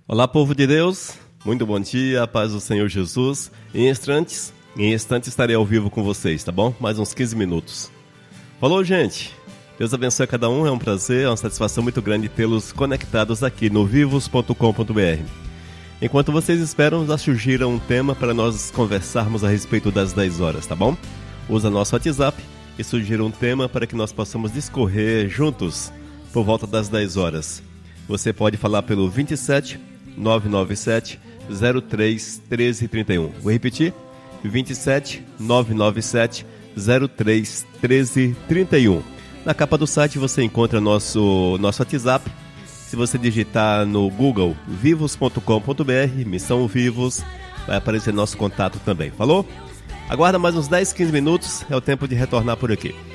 Olá, povo de Deus, muito bom dia, a paz do Senhor Jesus. Em instantes estarei ao vivo com vocês, tá bom? Mais uns 15 minutos. Falou, gente. Deus abençoe a cada um, é um prazer, é uma satisfação muito grande tê-los conectados aqui no vivos.com.br. Enquanto vocês esperam, já surgiram um tema para nós conversarmos a respeito das 10 horas, tá bom? Usa nosso WhatsApp e surgiram um tema para que nós possamos discorrer juntos por volta das 10 horas. Você pode falar pelo 27 997 03 1331. Vou repetir: 27 997 03 1331. Na capa do site você encontra nosso WhatsApp. Se você digitar no Google vivos.com.br, Missão Vivos, vai aparecer nosso contato também. Falou? Aguarda mais uns 10, 15 minutos, é o tempo de retornar por aqui.